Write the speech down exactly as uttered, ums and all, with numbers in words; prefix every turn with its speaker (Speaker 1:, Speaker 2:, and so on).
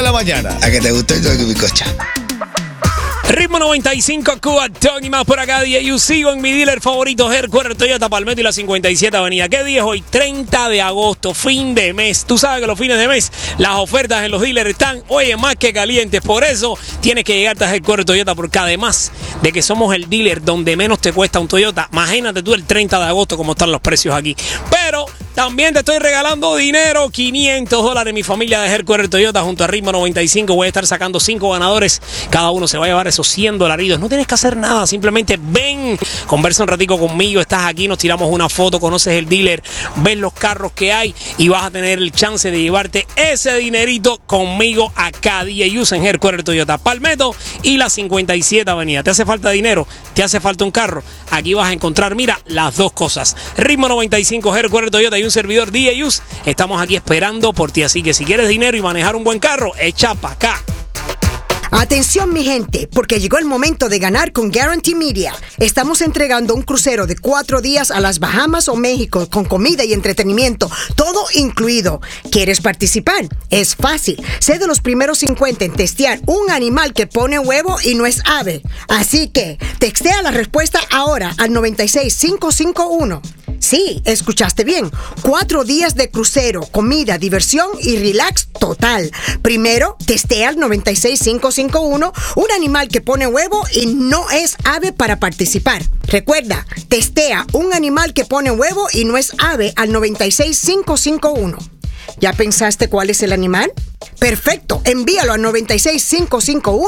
Speaker 1: la mañana. A que te guste el bizcocha.
Speaker 2: Ritmo noventa y cinco, Cuba, Tony más por acá, D J U. Sigo en mi dealer favorito, Headquarter Toyota Palmetto y la cincuenta y siete Avenida. ¿Qué día es hoy? treinta de agosto, fin de mes. Tú sabes que los fines de mes las ofertas en los dealers están, oye, más que calientes. Por eso tienes que llegarte a Headquarter Toyota, porque además de que somos el dealer donde menos te cuesta un Toyota, imagínate tú el treinta de agosto cómo están los precios aquí. Pero también te estoy regalando dinero, quinientos dólares. Mi familia de Headquarter Toyota junto a Ritmo noventa y cinco. Voy a estar sacando cinco ganadores. Cada uno se va a llevar esos cien dolaritos. No tienes que hacer nada, simplemente ven, conversa un ratico conmigo, estás aquí, nos tiramos una foto, conoces el dealer, ves los carros que hay y vas a tener el chance de llevarte ese dinerito conmigo acá, D J U en Headquarter Toyota Palmetto y la cincuenta y siete Avenida. ¿Te hace falta dinero? ¿Te hace falta un carro? Aquí vas a encontrar, mira, las dos cosas. Ritmo noventa y cinco, Headquarter Toyota y un servidor D J U. Estamos aquí esperando por ti, así que si quieres dinero y manejar un buen carro, echa para acá.
Speaker 3: Atención mi gente, porque llegó el momento de ganar con Guarantee Media. Estamos entregando un crucero de cuatro días a las Bahamas o México con comida y entretenimiento, todo incluido. ¿Quieres participar? Es fácil. Sé de los primeros cincuenta en testear un animal que pone huevo y no es ave. Así que textea la respuesta ahora al noventa y seis cinco cinco uno. Sí, escuchaste bien. Cuatro días de crucero, comida, diversión y relax total. Primero, testea al noventa y seis cinco cinco uno un animal que pone huevo y no es ave para participar. Recuerda, testea un animal que pone huevo y no es ave al noventa y seis cinco cinco uno. ¿Ya pensaste cuál es el animal? Perfecto, envíalo al noventa y seis cinco cinco uno.